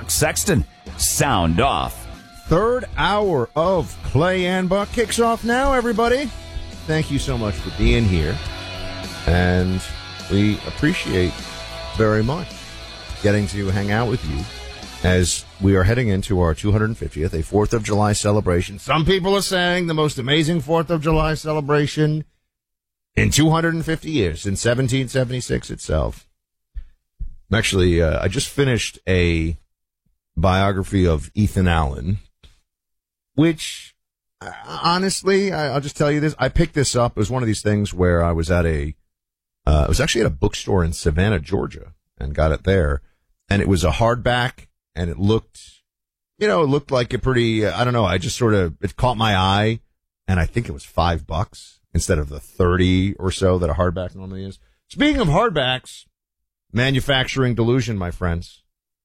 Mark Sexton. Sound off. Third hour of Clay and Buck kicks off now, everybody. Thank you so much for being here. And we appreciate very much getting to hang out with you as we are heading into our 250th, a 4th of July celebration. Some people are saying the most amazing 4th of July celebration in 250 years, in 1776 itself. Actually, I just finished a biography of Ethan Allen, which, honestly, I'll just tell you this. I picked this up. It was one of these things where I was at it was actually at a bookstore in Savannah, Georgia, and got it there. And it was a hardback, and it looked like a pretty, I don't know, it caught my eye, and I think it was $5 instead of the 30 or so that a hardback normally is. Speaking of hardbacks, Manufacturing Delusion, my friends.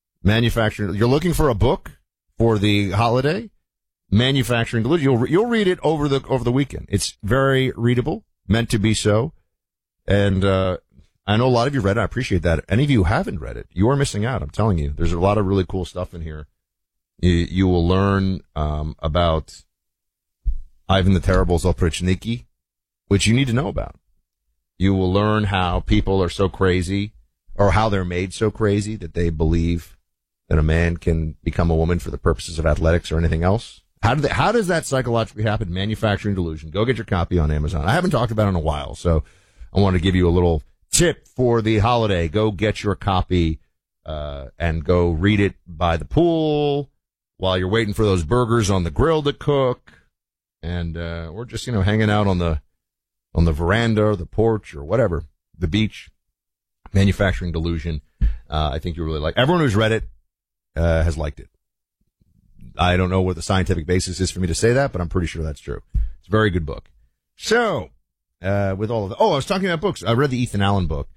You're looking for a book for the holiday? Manufacturing Delusion. You'll read it over the weekend. It's very readable, meant to be so. And I know a lot of you read it. I appreciate that. Any of you who haven't read it, you are missing out. I'm telling you. There's a lot of really cool stuff in here. You will learn about Ivan the Terrible's Oprichniki, which you need to know about. You will learn how people are so crazy, or how they're made so crazy that they believe that a man can become a woman for the purposes of athletics or anything else. How does that psychologically happen? Manufacturing Delusion. Go get your copy on Amazon. I haven't talked about it in a while, so I want to give you a little tip for the holiday. Go get your copy and go read it by the pool while you're waiting for those burgers on the grill to cook, and or just hanging out on the veranda or the porch or whatever, the beach. Manufacturing Delusion. I think you really like. Everyone who's read it has liked it. I don't know what the scientific basis is for me to say that, but I'm pretty sure that's true. It's a very good book. So, with all of I was talking about books. I read the Ethan Allen book.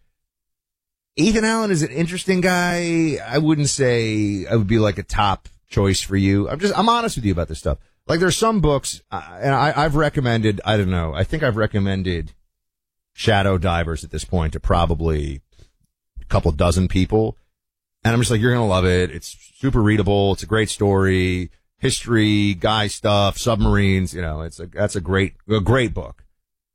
Ethan Allen is an interesting guy. I wouldn't say I would be like a top choice for you. I'm honest with you about this stuff. Like, there's some books, and I've recommended, I don't know, I think I've recommended Shadow Divers at this point to probably a couple dozen people. And I'm just like, you're going to love it. It's super readable. It's a great story, history, guy stuff, submarines. That's a great book.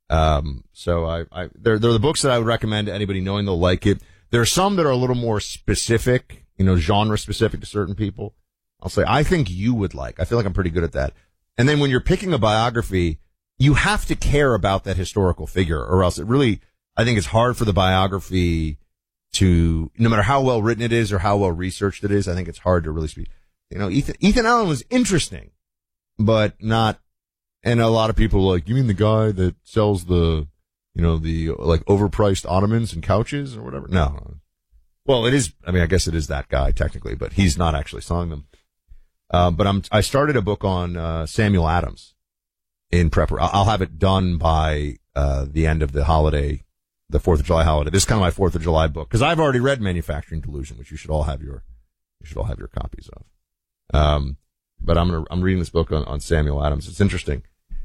So they're the books that I would recommend to anybody knowing they'll like it. There are some that are a little more specific, genre specific to certain people. I'll say, I think you would like. I feel like I'm pretty good at that. And then when you're picking a biography, you have to care about that historical figure, or else I think it's hard for the biography to, no matter how well written it is or how well researched it is, I think it's hard to really speak. Ethan Allen was interesting, but not, and a lot of people are like, you mean the guy that sells the overpriced ottomans and couches or whatever? No. Well, it is, I guess it is that guy technically, but he's not actually selling them. But I started a book on, Samuel Adams in prep. I'll have it done by, the end of the holiday, the 4th of July holiday. This is kind of my 4th of July book, because I've already read Manufacturing Delusion, which you should all have your copies of. But I'm reading this book on Samuel Adams. It's interesting.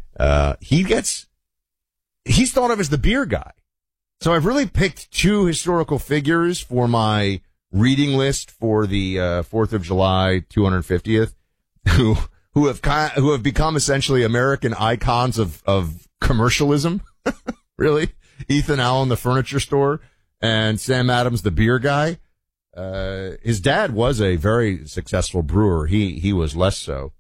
He's thought of as the beer guy. So I've really picked two historical figures for my reading list for the 4th of July 250th who have become essentially American icons of commercialism. Really? Ethan Allen, the furniture store, and Sam Adams, the beer guy. His dad was a very successful brewer. He was less so.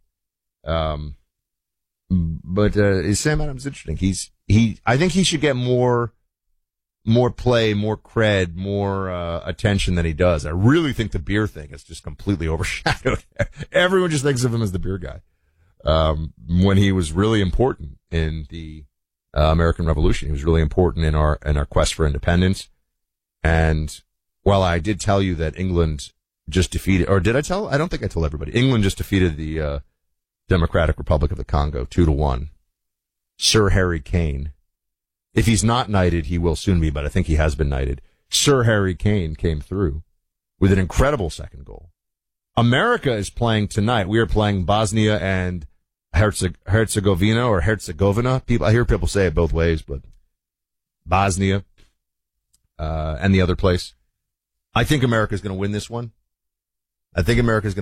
But Sam Adams interesting? I think he should get more play, more cred, more attention than he does. I really think the beer thing is just completely overshadowed. Everyone just thinks of him as the beer guy. When he was really important in the American Revolution, he was really important in our quest for independence. And while I did tell you that England just defeated, or did I tell? I don't think I told everybody. England just defeated the Democratic Republic of the Congo 2-1. Sir Harry Kane. If he's not knighted, he will soon be, but I think he has been knighted. Sir Harry Kane came through with an incredible second goal. America is playing tonight. We are playing Bosnia and Herzegovina or Herzegovina. I hear people say it both ways, but Bosnia and the other place. I think America's going to win this one. I think America's going